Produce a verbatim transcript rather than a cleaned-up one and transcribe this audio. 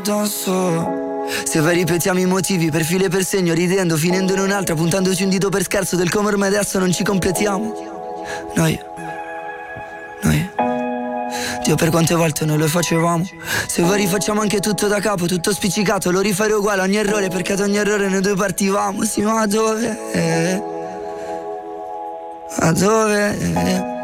addosso. Se poi ripetiamo i motivi per filo e per segno, ridendo, finendo in un'altra, puntandoci un dito per scherzo del come ormai adesso non ci completiamo. Noi Noi Dio, per quante volte noi lo facevamo. Se poi rifacciamo anche tutto da capo, tutto spiccicato, lo rifare uguale ogni errore, perché ad ogni errore noi due partivamo. Sì, ma dove? Ma dove?